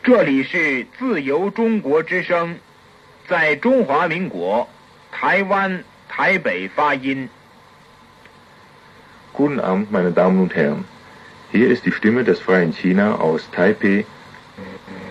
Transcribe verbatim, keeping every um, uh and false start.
这里是自由中国之声，在中华民国台湾台北发音。 Guten Abend, meine Damen und Herren. Hier ist die Stimme des Freien China aus Taipei